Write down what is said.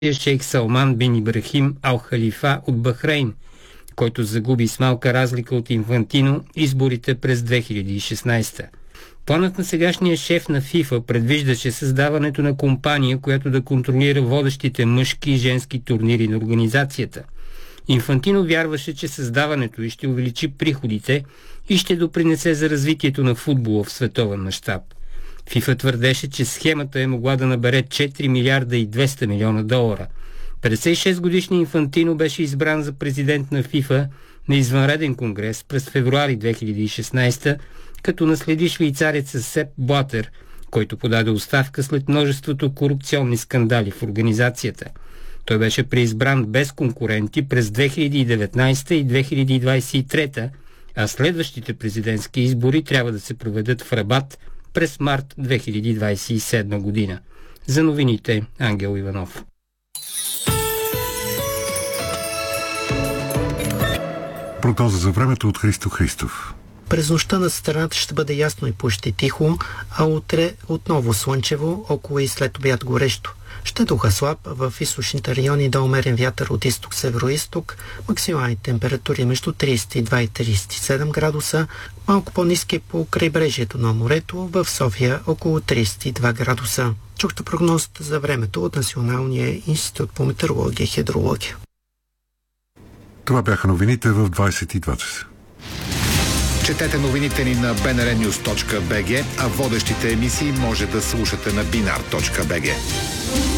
шейх Салман бин Ибрахим Ал-Халифа от Бахрейн, който загуби с малка разлика от Инфантино изборите през 2016. Планът на сегашния шеф на ФИФА предвиждаше създаването на компания, която да контролира водещите мъжки и женски турнири на организацията. Инфантино вярваше, че създаването й ще увеличи приходите и ще допринесе за развитието на футбола в световен мащаб. ФИФА твърдеше, че схемата е могла да набере 4 милиарда и 200 милиона долара. 56-годишният Инфантино беше избран за президент на ФИФА на извънреден конгрес през февруари 2016, като наследи швейцареца Сеп Блатер, който подаде оставка след множеството корупционни скандали в организацията. Той беше преизбран без конкуренти през 2019 и 2023, а следващите президентски избори трябва да се проведат в Рабат през март 2027 година. За новините, Ангел Иванов. Прогноза за времето от Христо Христов. През нощта на страната ще бъде ясно и почти тихо, а утре отново слънчево, около и след обяд горещо. Ще духа слаб, в източните райони да умерен вятър от изток-северо-исток, максимални температури между 32 и 37 градуса, малко по-ниски по крайбрежието на морето, в София около 32 градуса. Чухте прогнозата за времето от Националния институт по метеорология и хидрология. Това бяха новините в 20:20. Четете новините ни на bnrnews.bg, а водещите емисии може да слушате на binar.bg.